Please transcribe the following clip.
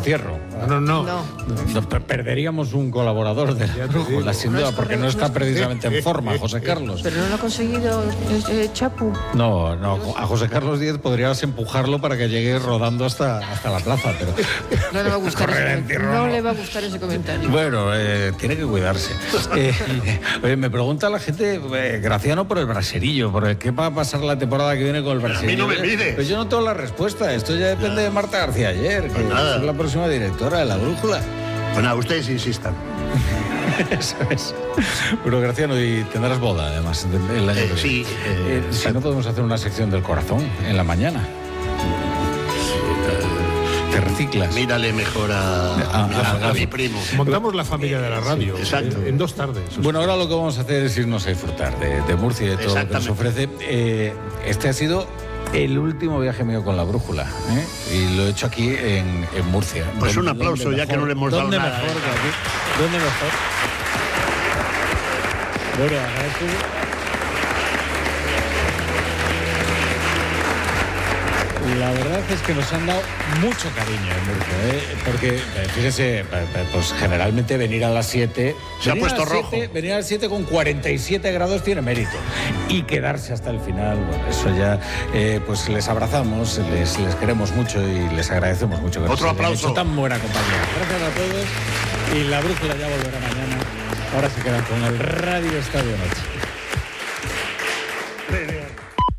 destierro. No. Perderíamos un colaborador de la brújula, sin duda, porque no está precisamente en forma, José Carlos. Pero no lo ha conseguido Chapu. No, a José Carlos Díez podrías empujarlo para que llegue rodando hasta la plaza, pero... No le va a gustar le va a gustar ese comentario. Bueno, tiene que cuidarse. Oye, me pregunta la gente, Graciano, por el braserillo, por el qué va a pasar la temporada que viene con el braserillo. A mí no me mires. Pues yo no tengo la respuesta, esto ya depende de Marta García Ayer, que es la próxima directora de la brújula. Pues nada, ustedes insistan. Eso es. Bueno, Graciano, y tendrás boda, además, el año que viene. Sí. Si no, podemos hacer una sección del corazón en la mañana. Te reciclas. Mírale mejor a mi primo. Montamos la familia de la radio. Sí, exacto. En 2 tardes. Bueno, ahora lo que vamos a hacer es irnos a disfrutar de Murcia y de todo lo que nos ofrece. Este ha sido el último viaje mío con la brújula, y lo he hecho aquí en Murcia. Pues un aplauso, ya que no le hemos dado nada. Mejor que aquí? ¿Dónde mejor? Bueno, agradezco. La verdad es que nos han dado mucho cariño en Murcia, porque fíjese, pues generalmente venir a las 7... Se ha puesto rojo. Venir a las 7 con 47 grados tiene mérito. Y quedarse hasta el final, bueno, eso ya, pues les abrazamos, les queremos mucho y les agradecemos mucho que Otro aplauso. Nos hayan hecho tan buena compañía. Gracias a todos, y la brújula ya volverá mañana. Ahora se quedan con el Radio Estadio Noche.